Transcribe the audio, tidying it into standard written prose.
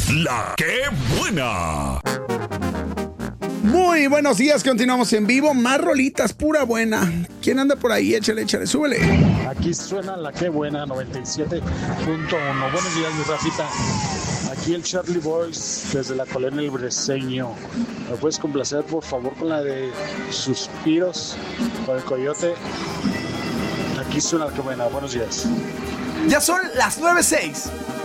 La que buena. Muy buenos días, continuamos en vivo. Más rolitas, pura buena. ¿Quién anda por ahí? Échale, súbele. Aquí suena la que buena, 97.1. Buenos días, mi Rafita. Aquí el Charlie Boys, desde la colonia El Breseño. ¿Me puedes complacer, por favor, con la de Suspiros, con el Coyote? Aquí suena la que buena. Buenos días. Ya son las 9:06.